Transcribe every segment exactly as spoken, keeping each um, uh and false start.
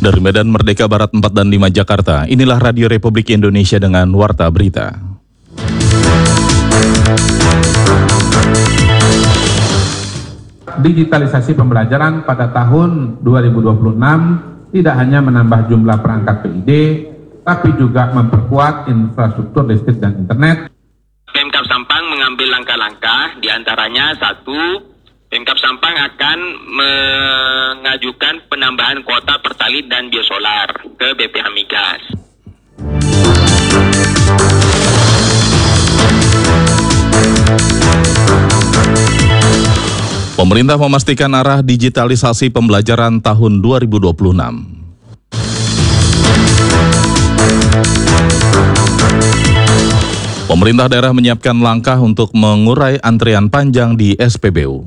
Dari Medan Merdeka Barat empat dan lima Jakarta, inilah Radio Republik Indonesia dengan Warta Berita. Digitalisasi pembelajaran pada tahun dua ribu dua puluh enam tidak hanya menambah jumlah perangkat P I D, tapi juga memperkuat infrastruktur listrik dan internet. Pemkab Sampang mengambil langkah-langkah, diantaranya satu, Pemkab Sampang akan mengajukan penambahan kuota pertalit dan biosolar ke B P H Migas. Pemerintah memastikan arah digitalisasi pembelajaran tahun dua ribu dua puluh enam. Pemerintah daerah menyiapkan langkah untuk mengurai antrian panjang di S P B U.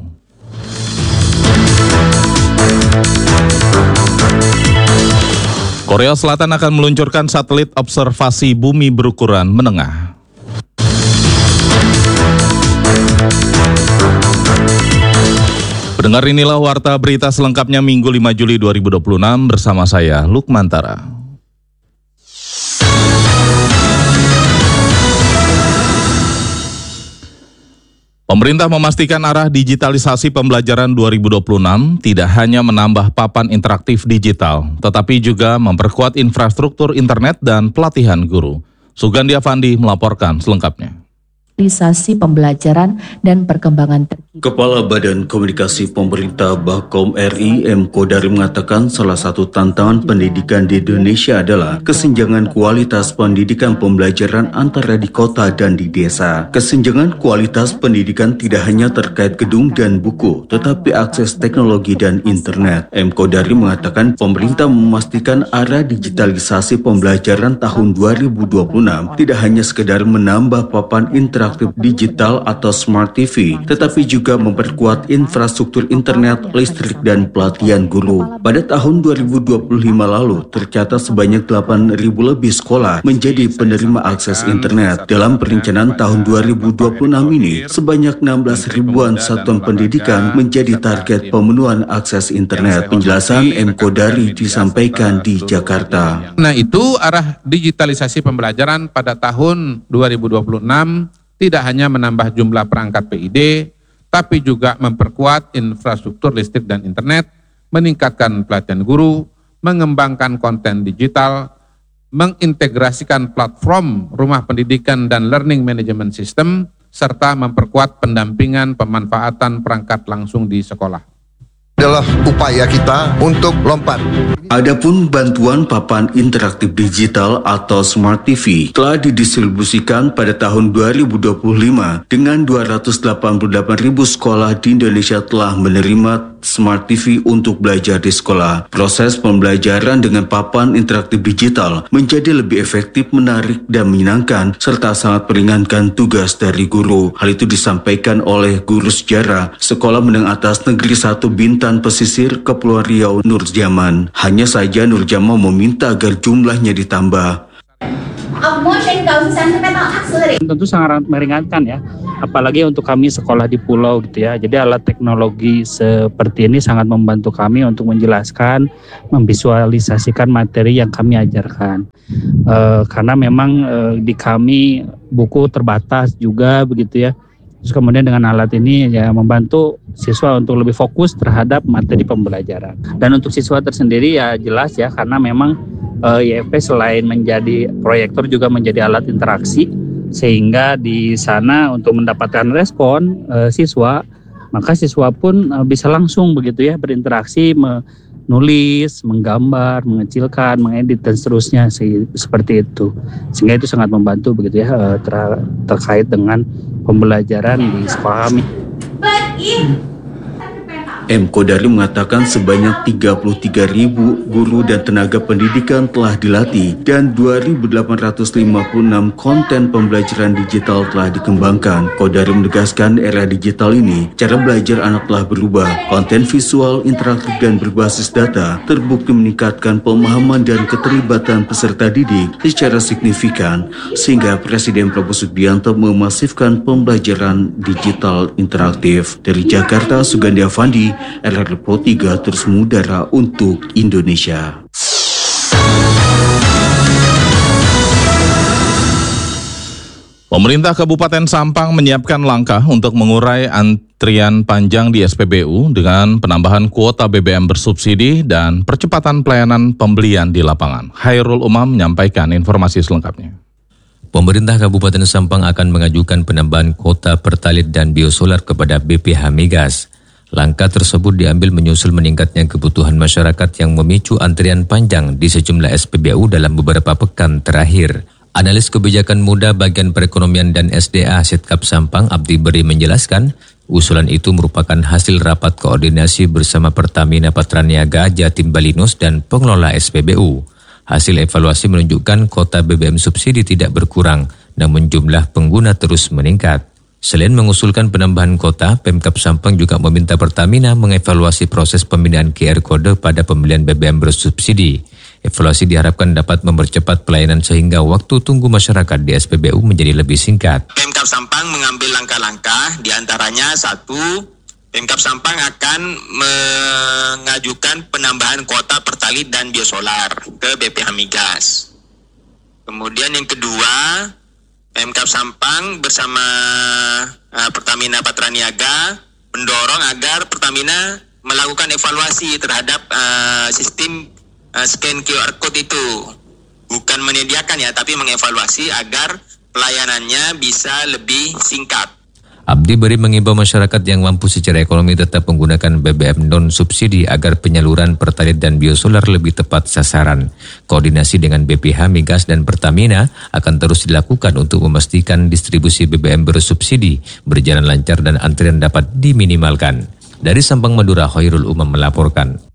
Korea Selatan akan meluncurkan satelit observasi bumi berukuran menengah. Pendengar, inilah Warta Berita selengkapnya Minggu lima Juli dua ribu dua puluh enam bersama saya Lukmantara. Pemerintah memastikan arah digitalisasi pembelajaran dua ribu dua puluh enam tidak hanya menambah papan interaktif digital, tetapi juga memperkuat infrastruktur internet dan pelatihan guru. Sugandi Avandi melaporkan selengkapnya. Digitalisasi pembelajaran dan perkembangan terkini. Kepala Badan Komunikasi Pemerintah Bakom R I M Kodari mengatakan salah satu tantangan pendidikan di Indonesia adalah kesenjangan kualitas pendidikan pembelajaran antara di kota dan di desa. Kesenjangan kualitas pendidikan tidak hanya terkait gedung dan buku, tetapi akses teknologi dan internet. M Kodari mengatakan pemerintah memastikan arah digitalisasi pembelajaran tahun dua ribu dua puluh enam tidak hanya sekedar menambah papan interaktif digital atau smart T V, tetapi juga memperkuat infrastruktur internet, listrik, dan pelatihan guru. Pada tahun dua ribu dua puluh lima lalu, tercatat sebanyak delapan ribu lebih sekolah menjadi penerima akses internet. Dalam perencanaan tahun dua ribu dua puluh enam ini, sebanyak enam belas ribuan satuan pendidikan menjadi target pemenuhan akses internet. Penjelasan M Kodari disampaikan di Jakarta. Nah, itu arah digitalisasi pembelajaran pada tahun dua ribu dua puluh enam tidak hanya menambah jumlah perangkat P I D, tapi juga memperkuat infrastruktur listrik dan internet, meningkatkan pelatihan guru, mengembangkan konten digital, mengintegrasikan platform rumah pendidikan dan learning management system, serta memperkuat pendampingan pemanfaatan perangkat langsung di sekolah. Adalah upaya kita untuk lompat. Adapun bantuan papan interaktif digital atau Smart T V telah didistribusikan pada tahun dua ribu dua puluh lima dengan dua ratus delapan puluh delapan ribu sekolah di Indonesia telah menerima Smart T V untuk belajar di sekolah. Proses pembelajaran dengan papan interaktif digital menjadi lebih efektif, menarik, dan menyenangkan, serta sangat meringankan tugas dari guru. Hal itu disampaikan oleh guru sejarah Sekolah Menengah Atas Negeri satu Bintan Pesisir Kepulauan Riau, Nurjaman. Hanya saja Nurjaman meminta agar jumlahnya ditambah. Tentu sangat meringankan ya, apalagi untuk kami sekolah di pulau gitu ya. Jadi alat teknologi seperti ini sangat membantu kami untuk menjelaskan, memvisualisasikan materi yang kami ajarkan. E, karena memang e, di kami buku terbatas juga begitu ya. Terus kemudian dengan alat ini ya membantu siswa untuk lebih fokus terhadap materi pembelajaran. Dan untuk siswa tersendiri ya jelas ya, karena memang uh, I F P selain menjadi proyektor juga menjadi alat interaksi, sehingga di sana untuk mendapatkan respon uh, siswa, maka siswa pun uh, bisa langsung begitu ya berinteraksi, menulis, menggambar, mengecilkan, mengedit dan seterusnya seperti itu. Sehingga itu sangat membantu begitu ya uh, ter- terkait dengan pembelajaran di sekolah kami. M Kodari mengatakan sebanyak tiga puluh tiga ribu guru dan tenaga pendidikan telah dilatih dan dua ribu delapan ratus lima puluh enam konten pembelajaran digital telah dikembangkan. Kodari menegaskan era digital ini, cara belajar anak telah berubah. Konten visual, interaktif, dan berbasis data terbukti meningkatkan pemahaman dan keterlibatan peserta didik secara signifikan, sehingga Presiden Prabowo Subianto memasifkan pembelajaran digital interaktif. Dari Jakarta, Sugandi Avandi, R R P tiga terus mengudara untuk Indonesia. Pemerintah Kabupaten Sampang menyiapkan langkah untuk mengurai antrian panjang di S P B U dengan penambahan kuota B B M bersubsidi dan percepatan pelayanan pembelian di lapangan. Khairul Umam menyampaikan informasi selengkapnya. Pemerintah Kabupaten Sampang akan mengajukan penambahan kuota Pertalite dan biosolar kepada B P H Migas. Langkah tersebut diambil menyusul meningkatnya kebutuhan masyarakat yang memicu antrian panjang di sejumlah S P B U dalam beberapa pekan terakhir. Analis kebijakan muda bagian perekonomian dan S D A Sitkap Sampang Abdi Beri menjelaskan, usulan itu merupakan hasil rapat koordinasi bersama Pertamina Patraniaga, Jatim Balinus, dan pengelola S P B U. Hasil evaluasi menunjukkan kuota B B M subsidi tidak berkurang, namun jumlah pengguna terus meningkat. Selain mengusulkan penambahan kuota, Pemkab Sampang juga meminta Pertamina mengevaluasi proses pemindahan Q R kode pada pembelian B B M bersubsidi. Evaluasi diharapkan dapat mempercepat pelayanan sehingga waktu tunggu masyarakat di S P B U menjadi lebih singkat. Pemkab Sampang mengambil langkah-langkah, diantaranya satu, Pemkab Sampang akan mengajukan penambahan kuota Pertalite dan biosolar ke B P H Migas. Kemudian yang kedua, Pemkab Sampang bersama uh, Pertamina Patraniaga mendorong agar Pertamina melakukan evaluasi terhadap uh, sistem uh, scan Q R code itu. Bukan menyediakan ya, tapi mengevaluasi agar pelayanannya bisa lebih singkat. Abdi Beri mengimbau masyarakat yang mampu secara ekonomi tetap menggunakan B B M non-subsidi agar penyaluran Pertalite dan biosolar lebih tepat sasaran. Koordinasi dengan B P H Migas dan Pertamina akan terus dilakukan untuk memastikan distribusi B B M bersubsidi berjalan lancar dan antrian dapat diminimalkan. Dari Sampang, Madura, Khairul Umam melaporkan.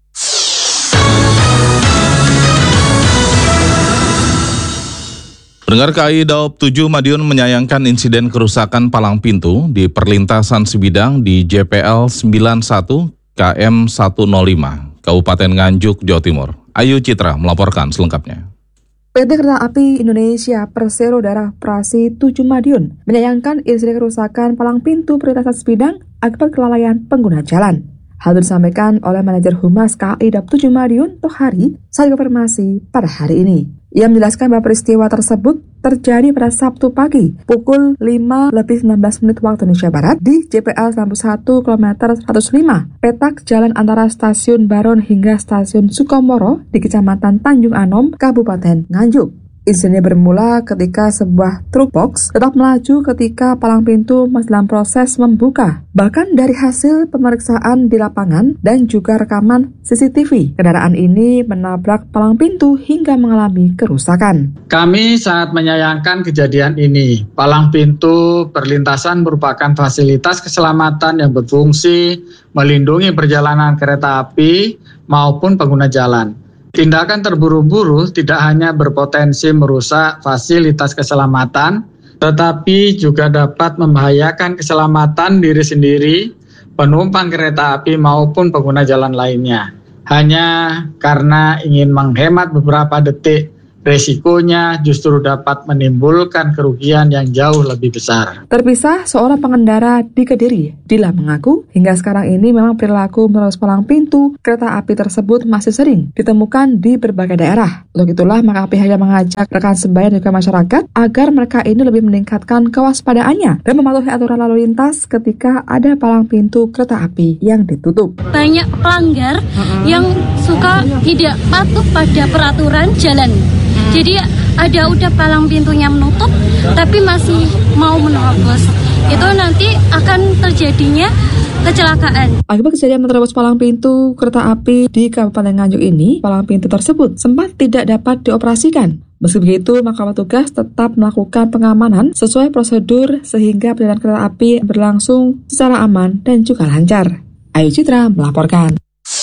Pendengar K A I Daop tujuh Madiun menyayangkan insiden kerusakan palang pintu di perlintasan sebidang di J P L sembilan satu K M seratus lima, Kabupaten Nganjuk, Jawa Timur. Ayu Citra melaporkan selengkapnya. P T Kereta Api Indonesia Persero Daerah Prasi tujuh Madiun menyayangkan insiden kerusakan palang pintu perlintasan sebidang akibat kelalaian pengguna jalan. Hal itu disampaikan oleh manajer Humas K A I Daop tujuh Madiun, Tohari, saat konfirmasi pada hari ini. Ia menjelaskan bahwa peristiwa tersebut terjadi pada Sabtu pagi pukul lima lebih sembilan belas menit waktu Indonesia Barat di J P L sembilan puluh satu kilometer seratus lima, petak jalan antara Stasiun Baron hingga Stasiun Sukomoro di Kecamatan Tanjung Anom, Kabupaten Nganjuk. Insidennya bermula ketika sebuah truk box tetap melaju ketika palang pintu masih dalam proses membuka. Bahkan dari hasil pemeriksaan di lapangan dan juga rekaman C C T V, kendaraan ini menabrak palang pintu hingga mengalami kerusakan. Kami sangat menyayangkan kejadian ini. Palang pintu perlintasan merupakan fasilitas keselamatan yang berfungsi melindungi perjalanan kereta api maupun pengguna jalan. Tindakan terburu-buru tidak hanya berpotensi merusak fasilitas keselamatan, tetapi juga dapat membahayakan keselamatan diri sendiri, penumpang kereta api maupun pengguna jalan lainnya. Hanya karena ingin menghemat beberapa detik, resikonya justru dapat menimbulkan kerugian yang jauh lebih besar. Terpisah, seorang pengendara di Kediri, Dila mengaku hingga sekarang ini memang perilaku menerobos palang pintu kereta api tersebut masih sering ditemukan di berbagai daerah. Untuk itulah maka pihaknya mengajak rekan sebaya dan juga masyarakat agar mereka ini lebih meningkatkan kewaspadaannya dan mematuhi aturan lalu lintas ketika ada palang pintu kereta api yang ditutup. Banyak pelanggar uh-uh. yang suka tidak patuh pada peraturan jalan. Jadi ada udah palang pintunya menutup, tapi masih mau menerobos. Itu nanti akan terjadinya kecelakaan. Akibat kejadian menerobos palang pintu kereta api di Kabupaten Nganjuk ini, palang pintu tersebut sempat tidak dapat dioperasikan. Meski begitu, maka petugas tetap melakukan pengamanan sesuai prosedur sehingga perjalanan kereta api berlangsung secara aman dan juga lancar. Ayu Citra melaporkan.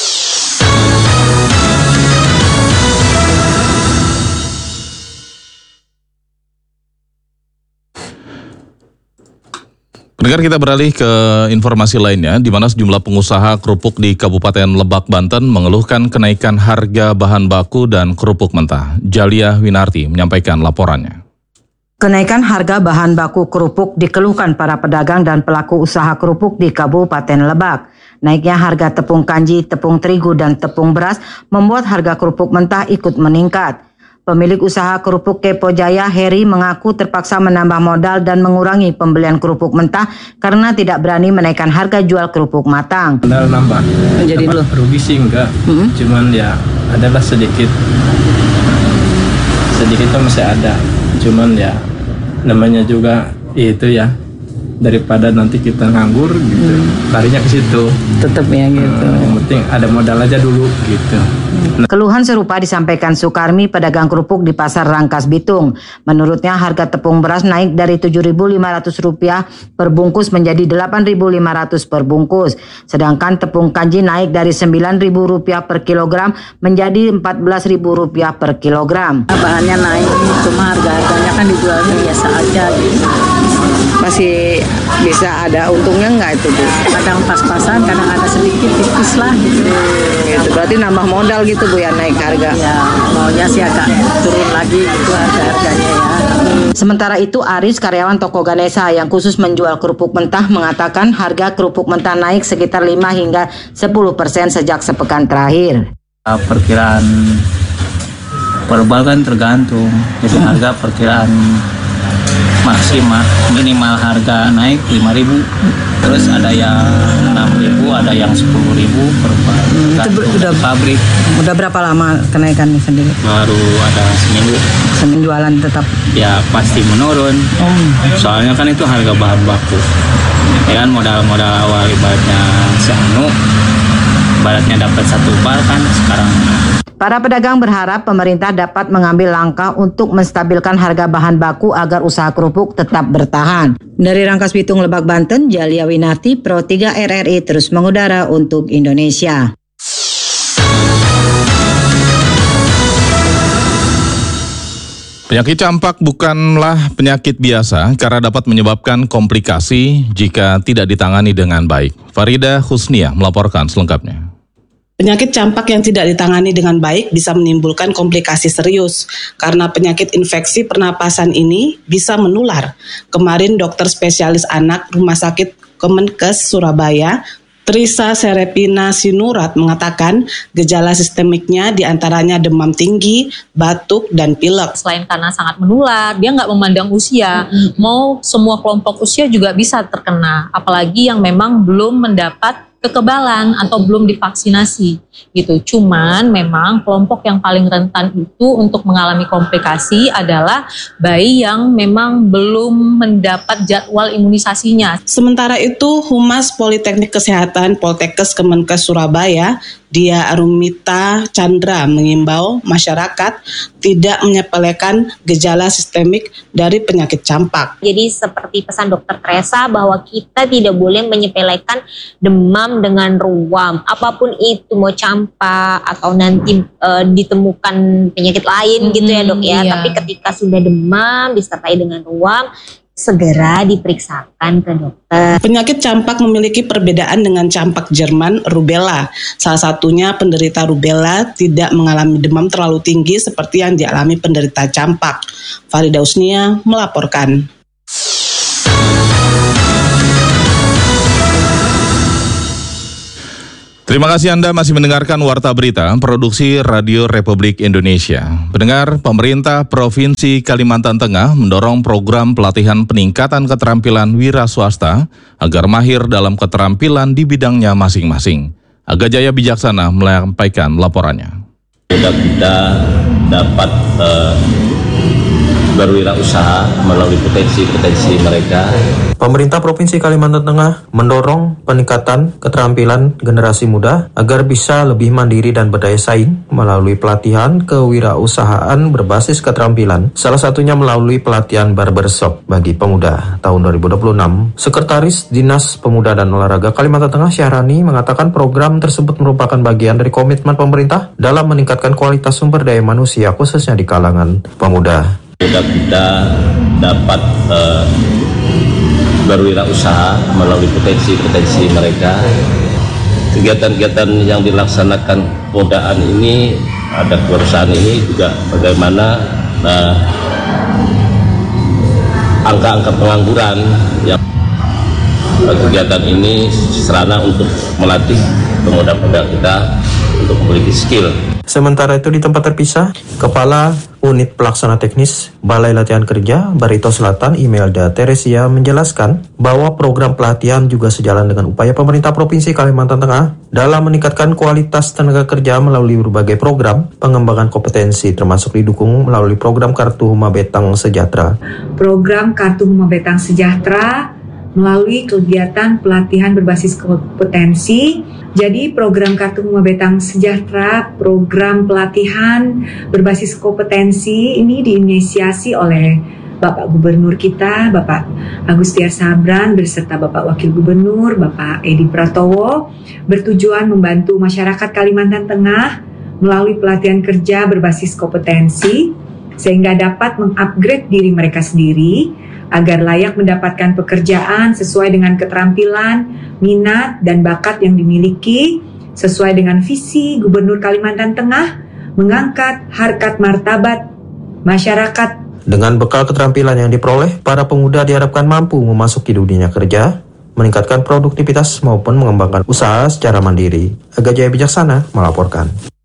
Pendengar, kita beralih ke informasi lainnya, di mana sejumlah pengusaha kerupuk di Kabupaten Lebak, Banten mengeluhkan kenaikan harga bahan baku dan kerupuk mentah. Jalia Winarti menyampaikan laporannya. Kenaikan harga bahan baku kerupuk dikeluhkan para pedagang dan pelaku usaha kerupuk di Kabupaten Lebak. Naiknya harga tepung kanji, tepung terigu, dan tepung beras membuat harga kerupuk mentah ikut meningkat. Pemilik usaha kerupuk Kepo Jaya, Heri, mengaku terpaksa menambah modal dan mengurangi pembelian kerupuk mentah karena tidak berani menaikkan harga jual kerupuk matang. Modal nambah, jadi rugi sih enggak, hmm? Cuman ya adalah sedikit, sedikit kan masih ada, cuman ya namanya juga itu ya, daripada nanti kita nganggur gitu, hmm. larinya ke situ. Tetap ya gitu. Hmm, yang penting ada modal aja dulu gitu. Nah. Keluhan serupa disampaikan Sukarmi, pedagang kerupuk di Pasar Rangkas Bitung. Menurutnya harga tepung beras naik dari tujuh ribu lima ratus rupiah per bungkus menjadi delapan ribu lima ratus per bungkus. Sedangkan tepung kanji naik dari sembilan ribu rupiah per kilogram menjadi empat belas ribu rupiah per kilogram. Bahannya naik, cuma harga-harganya kan dijualnya biasa aja gitu. Masih bisa ada untungnya nggak itu Bu? Kadang pas-pasan, kadang ada sedikit tipis lah gitu. Gitu. Berarti nambah modal gitu Bu ya, naik harga? Ya, maunya sih agak turun lagi gitu harga-harganya ya. Sementara itu Aris, karyawan toko Ganesha yang khusus menjual kerupuk mentah, mengatakan harga kerupuk mentah naik sekitar lima hingga sepuluh persen sejak sepekan terakhir. Perkiraan perbal kan tergantung, jadi harga perkiraan maksimal minimal harga naik lima ribu, terus ada yang enam ribu, ada yang sepuluh ribu per bal. Hmm, itu udah pabrik. Udah berapa lama kenaikannya sendiri? Baru ada seminggu. Seminggu jualan tetap? Ya pasti menurun. Oh. Soalnya kan itu harga bahan baku. Ya kan modal-modal awal ibaratnya seanu, ibaratnya dapat satu bal kan sekarang. Para pedagang berharap pemerintah dapat mengambil langkah untuk menstabilkan harga bahan baku agar usaha kerupuk tetap bertahan. Dari Rangkas Bitung, Lebak, Banten, Jalia Winarti, Pro tiga R R I terus mengudara untuk Indonesia. Penyakit campak bukanlah penyakit biasa karena dapat menyebabkan komplikasi jika tidak ditangani dengan baik. Farida Husnia melaporkan selengkapnya. Penyakit campak yang tidak ditangani dengan baik bisa menimbulkan komplikasi serius karena penyakit infeksi pernapasan ini bisa menular. Kemarin dokter spesialis anak Rumah Sakit Kemenkes Surabaya, Trisa Serepina Sinurat, mengatakan gejala sistemiknya diantaranya demam tinggi, batuk, dan pilek. Selain karena sangat menular, dia nggak memandang usia. Mm-hmm. Mau semua kelompok usia juga bisa terkena, apalagi yang memang belum mendapat kekebalan atau belum divaksinasi gitu. Cuman memang kelompok yang paling rentan itu untuk mengalami komplikasi adalah bayi yang memang belum mendapat jadwal imunisasinya. Sementara itu, Humas Politeknik Kesehatan Poltekkes Kemenkes Surabaya, Dia Arumita Chandra, mengimbau masyarakat tidak menyepelekan gejala sistemik dari penyakit campak. Jadi seperti pesan dokter Tresa bahwa kita tidak boleh menyepelekan demam dengan ruam, apapun itu, mau campak atau nanti e, ditemukan penyakit lain hmm, gitu ya dok ya. Iya. Tapi ketika sudah demam disertai dengan ruam, segera diperiksakan ke dokter. Penyakit campak memiliki perbedaan dengan campak Jerman, rubella. Salah satunya penderita rubella tidak mengalami demam terlalu tinggi seperti yang dialami penderita campak. Farida Husnia melaporkan. Terima kasih Anda masih mendengarkan Warta Berita, produksi Radio Republik Indonesia. Pendengar, pemerintah Provinsi Kalimantan Tengah mendorong program pelatihan peningkatan keterampilan wira swasta agar mahir dalam keterampilan di bidangnya masing-masing. Aga Jaya Bijaksana melampaikan laporannya. Sudah kita dapat uh, berwirausaha melalui potensi-potensi mereka. Pemerintah Provinsi Kalimantan Tengah mendorong peningkatan keterampilan generasi muda agar bisa lebih mandiri dan berdaya saing melalui pelatihan kewirausahaan berbasis keterampilan, salah satunya melalui pelatihan barbershop bagi pemuda tahun dua ribu dua puluh enam. Sekretaris Dinas Pemuda dan Olahraga Kalimantan Tengah Syahrani mengatakan program tersebut merupakan bagian dari komitmen pemerintah dalam meningkatkan kualitas sumber daya manusia khususnya di kalangan pemuda. Sudah kita dapat uh, berwirausaha melalui potensi-potensi mereka. Kegiatan-kegiatan yang dilaksanakan pemudaan ini, ada perusahaan ini juga bagaimana uh, angka-angka pengangguran yang uh, kegiatan ini sarana untuk melatih pemuda-pemuda kita untuk memiliki skill. Sementara itu di tempat terpisah, Kepala Unit Pelaksana Teknis Balai Latihan Kerja Barito Selatan Imelda Teresia menjelaskan bahwa program pelatihan juga sejalan dengan upaya pemerintah Provinsi Kalimantan Tengah dalam meningkatkan kualitas tenaga kerja melalui berbagai program pengembangan kompetensi, termasuk didukung melalui program Kartu Huma Betang Sejahtera. Program Kartu Huma Betang Sejahtera melalui kegiatan pelatihan berbasis kompetensi. Jadi program Kartu Huma Betang Sejahtera, program pelatihan berbasis kompetensi ini diinisiasi oleh Bapak Gubernur kita, Bapak Agustiar Sabran beserta Bapak Wakil Gubernur, Bapak Edi Pratowo, bertujuan membantu masyarakat Kalimantan Tengah melalui pelatihan kerja berbasis kompetensi sehingga dapat mengupgrade diri mereka sendiri agar layak mendapatkan pekerjaan sesuai dengan keterampilan, minat, dan bakat yang dimiliki, sesuai dengan visi Gubernur Kalimantan Tengah, mengangkat harkat martabat masyarakat. Dengan bekal keterampilan yang diperoleh, para pemuda diharapkan mampu memasuki dunia kerja, meningkatkan produktivitas maupun mengembangkan usaha secara mandiri. Aga Jaya Bijaksana melaporkan.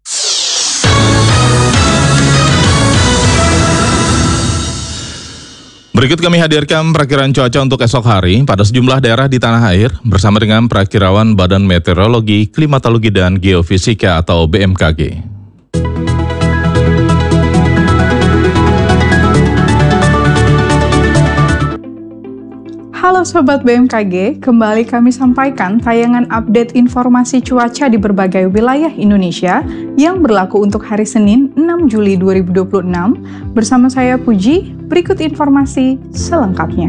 Berikut kami hadirkan perakiran cuaca untuk esok hari pada sejumlah daerah di tanah air bersama dengan perakirawan Badan Meteorologi, Klimatologi, dan Geofisika atau B M K G. Halo Sobat B M K G, kembali kami sampaikan tayangan update informasi cuaca di berbagai wilayah Indonesia yang berlaku untuk hari Senin enam Juli dua ribu dua puluh enam. Bersama saya Puji, berikut informasi selengkapnya.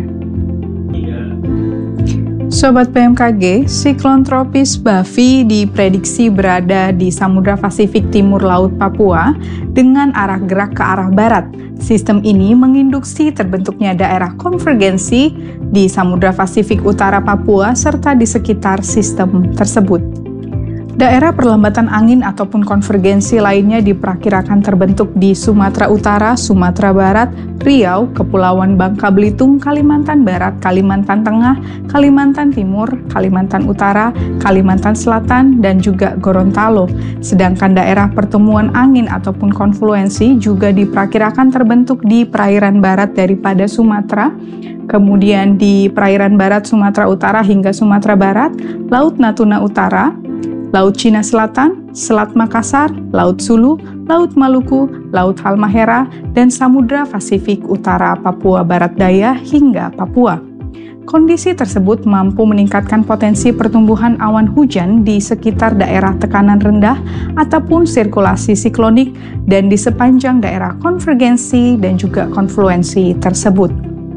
Sobat B M K G, siklon tropis Bavi diprediksi berada di Samudra Pasifik Timur Laut Papua dengan arah gerak ke arah barat. Sistem ini menginduksi terbentuknya daerah konvergensi di Samudra Pasifik Utara Papua serta di sekitar sistem tersebut. Daerah perlambatan angin ataupun konvergensi lainnya diperkirakan terbentuk di Sumatera Utara, Sumatera Barat, Riau, Kepulauan Bangka Belitung, Kalimantan Barat, Kalimantan Tengah, Kalimantan Timur, Kalimantan Utara, Kalimantan Selatan, dan juga Gorontalo. Sedangkan daerah pertemuan angin ataupun konfluensi juga diperkirakan terbentuk di perairan barat daripada Sumatera, kemudian di perairan barat Sumatera Utara hingga Sumatera Barat, Laut Natuna Utara, Laut Cina Selatan, Selat Makassar, Laut Sulu, Laut Maluku, Laut Halmahera, dan Samudra Pasifik Utara Papua Barat Daya hingga Papua. Kondisi tersebut mampu meningkatkan potensi pertumbuhan awan hujan di sekitar daerah tekanan rendah ataupun sirkulasi siklonik dan di sepanjang daerah konvergensi dan juga konfluensi tersebut.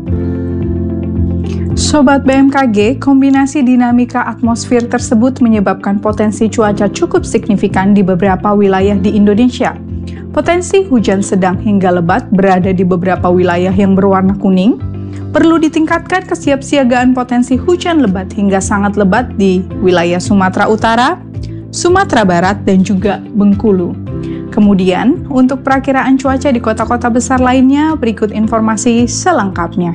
Sobat B M K G, kombinasi dinamika atmosfer tersebut menyebabkan potensi cuaca cukup signifikan di beberapa wilayah di Indonesia. Potensi hujan sedang hingga lebat berada di beberapa wilayah yang berwarna kuning. Perlu ditingkatkan kesiapsiagaan potensi hujan lebat hingga sangat lebat di wilayah Sumatera Utara, Sumatera Barat, dan juga Bengkulu. Kemudian, untuk perakiraan cuaca di kota-kota besar lainnya, berikut informasi selengkapnya.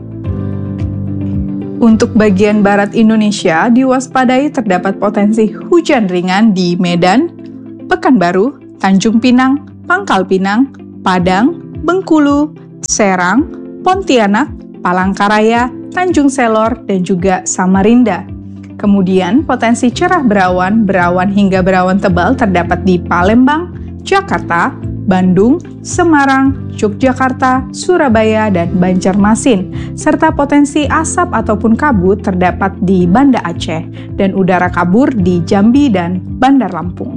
Untuk bagian barat Indonesia, diwaspadai terdapat potensi hujan ringan di Medan, Pekanbaru, Tanjung Pinang, Pangkal Pinang, Padang, Bengkulu, Serang, Pontianak, Palangkaraya, Tanjung Selor, dan juga Samarinda. Kemudian potensi cerah berawan, berawan hingga berawan tebal terdapat di Palembang, Jakarta, Bandung, Semarang, Yogyakarta, Surabaya, dan Banjarmasin, serta potensi asap ataupun kabut terdapat di Banda Aceh dan udara kabur di Jambi dan Bandar Lampung.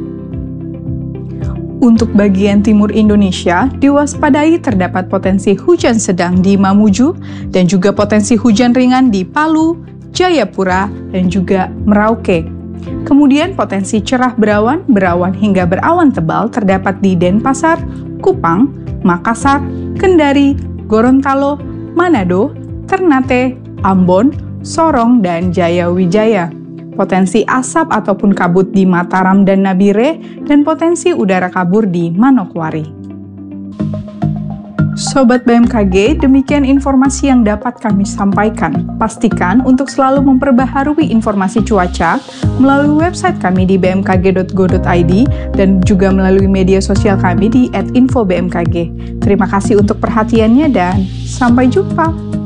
Untuk bagian timur Indonesia, diwaspadai terdapat potensi hujan sedang di Mamuju dan juga potensi hujan ringan di Palu, Jayapura, dan juga Merauke. Kemudian potensi cerah berawan, berawan hingga berawan tebal terdapat di Denpasar, Kupang, Makassar, Kendari, Gorontalo, Manado, Ternate, Ambon, Sorong, dan Jayawijaya. Potensi asap ataupun kabut di Mataram dan Nabire, dan potensi udara kabur di Manokwari. Sobat B M K G, demikian informasi yang dapat kami sampaikan. Pastikan untuk selalu memperbaharui informasi cuaca melalui website kami di b m k g dot go dot i d dan juga melalui media sosial kami di at info b m k g. Terima kasih untuk perhatiannya dan sampai jumpa.